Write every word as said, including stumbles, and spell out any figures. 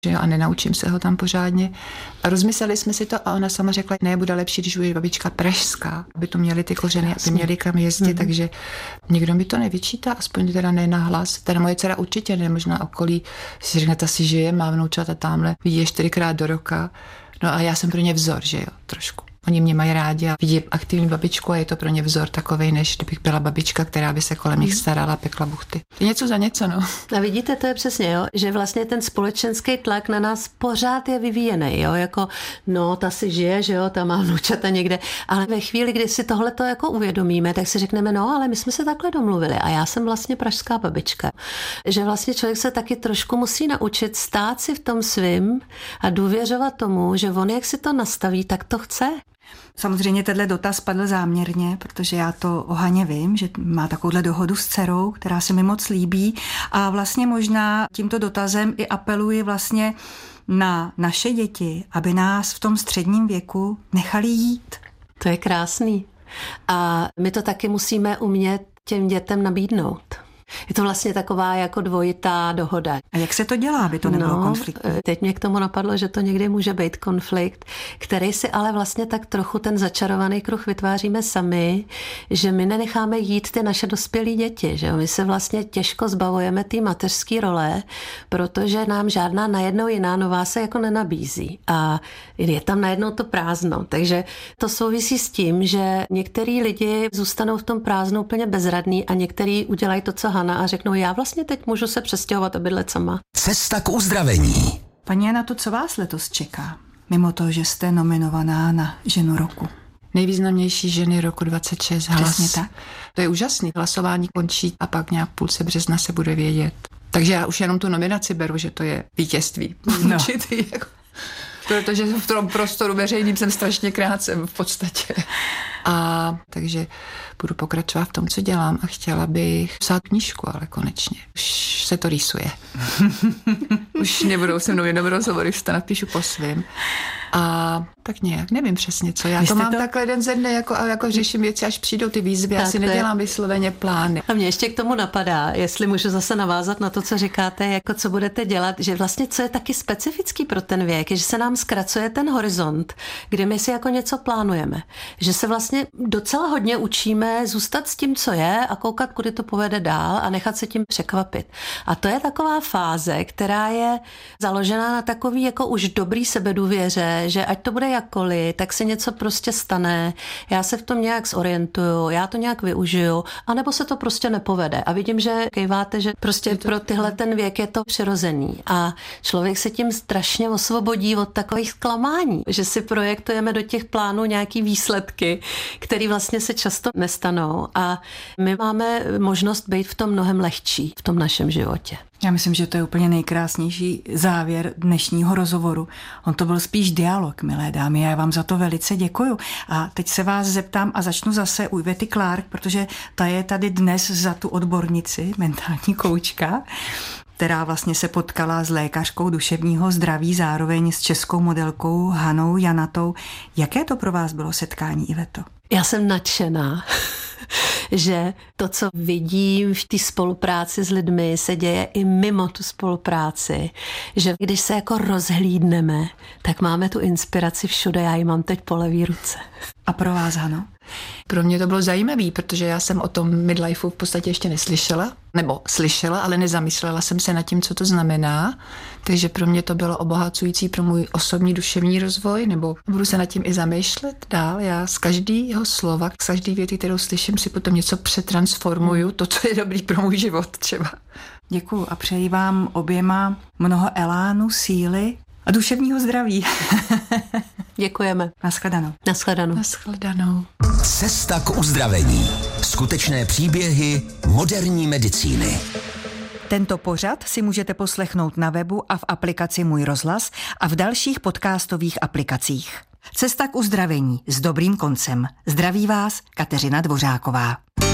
že jo, a nenaučím se ho tam pořádně. A rozmysleli jsme si to a ona sama řekla, ne, bude lepší, když bude babička pražská, aby tu měli ty kořeny, aby měli kam jezdit, mm-hmm. takže nikdo mi to nevyčítá, aspoň teda ne na hlas. Teda moje dcera určitě ne, možná okolí si řekne, ta si žije, má vnoučata tamhle, vidí je čtyřikrát do roka. No a já jsem pro ně vzor, že jo, trošku. Oni mě mají rádi a vidí aktivní babičku a je to pro ně vzor takovej, než kdybych byla babička, která by se kolem nich starala a pekla buchty. Něco za něco, no. A vidíte, to je přesně, jo, že vlastně ten společenský tlak na nás pořád je vyvíjený, jo, jako no, ta si žije, že jo, ta má vnučata někde, ale ve chvíli, kdy si tohle to jako uvědomíme, tak si řekneme, no, ale my jsme se takhle domluvili a já jsem vlastně pražská babička. Že vlastně člověk se taky trošku musí naučit stát si v tom svým a důvěřovat tomu, že on jak si to nastaví, tak to chce. Samozřejmě tenhle dotaz padl záměrně, protože já to o Haně vím, že má takovouhle dohodu s dcerou, která se mi moc líbí a vlastně možná tímto dotazem i apeluji vlastně na naše děti, aby nás v tom středním věku nechali jít. To je krásný. A my to taky musíme umět těm dětem nabídnout. Je to vlastně taková jako dvojitá dohoda. A jak se to dělá, aby to nebylo no, konfliktní? Teď mě k tomu napadlo, že to někdy může být konflikt, který si ale vlastně tak trochu ten začarovaný kruh vytváříme sami, že my nenecháme jít ty naše dospělé děti, že my se vlastně těžko zbavujeme té mateřské role, protože nám žádná najednou jiná nová se jako nenabízí a je tam najednou to prázdno. Takže to souvisí s tím, že některý lidi zůstanou v tom prázdnu úplně bezradný a některý udělají to, co a řeknou, já vlastně teď můžu se přestěhovat a bydlet sama. Cesta k uzdravení. Paní Jana, to co vás letos čeká? Mimo to, že jste nominovaná na ženu roku. Nejvýznamnější ženy roku dvacet šest. Hlas. Přesně tak. To je úžasný. Hlasování končí a pak nějak půlce března se bude vědět. Takže já už jenom tu nominaci beru, že to je vítězství. No. Určitý, jako. Protože v tom prostoru veřejným jsem strašně krátce v podstatě. A takže budu pokračovat v tom, co dělám a chtěla bych psát knížku, ale konečně. Už se to rýsuje. Už nebudou se mnou jenom rozhovory, už to napíšu po svým. A tak nějak, nevím přesně co. Já to mám to... takhle den ze dne, jako, jako řeším věci, až přijdou ty výzvy, já si nedělám vysloveně plány. A mě ještě k tomu napadá, jestli můžu zase navázat na to, co říkáte, jako co budete dělat, že vlastně co je taky specifický pro ten věk, je, že se nám zkracuje ten horizont, kde my si jako něco plánujeme. Že se vlastně docela hodně učíme zůstat s tím, co je a koukat, kudy to povede dál a nechat se tím překvapit. A to je taková fáze, která je založená na takový jako už dobrý sebedůvěře, že ať to bude jakkoliv, tak se něco prostě stane, já se v tom nějak zorientuju, já to nějak využiju, anebo se to prostě nepovede. A vidím, že kejváte, že prostě pro tyhle ten věk je to přirozený. A člověk se tím strašně osvobodí od takových zklamání, že si projektujeme do těch plánů nějaký výsledky, které vlastně se často nestanou. A my máme možnost být v tom mnohem lehčí v tom našem životě. Já myslím, že to je úplně nejkrásnější závěr dnešního rozhovoru. On to byl spíš dialog, milé dámy, já vám za to velice děkuju. A teď se vás zeptám a začnu zase u Ivety Clark, protože ta je tady dnes za tu odbornici, mentální koučka, která vlastně se potkala s lékařkou duševního zdraví, zároveň s českou modelkou Hanou Janatou. Jaké to pro vás bylo setkání, Iveto? Já jsem nadšená, že to, co vidím v té spolupráci s lidmi, se děje i mimo tu spolupráci. Že když se jako rozhlídneme, tak máme tu inspiraci všude, já ji mám teď po levý ruce. A pro vás, Hano? Pro mě to bylo zajímavé, protože já jsem o tom midlifeu v podstatě ještě neslyšela, nebo slyšela, ale nezamyslela jsem se nad tím, co to znamená. Takže pro mě to bylo obohacující pro můj osobní duševní rozvoj, nebo budu se nad tím i zamýšlet dál. Já z každého slova, z každé věty, kterou slyším, si potom něco přetransformuju, to, co je dobrý pro můj život třeba. Děkuju a přeji vám oběma mnoho elánu, síly a duševního zdraví. Děkujeme. Naschledanou. Naschledanou. Naschledanou. Cesta k uzdravení. Skutečné příběhy moderní medicíny. Tento pořad si můžete poslechnout na webu a v aplikaci Můj rozhlas a v dalších podcastových aplikacích. Cesta k uzdravení s dobrým koncem. Zdraví vás Kateřina Dvořáková.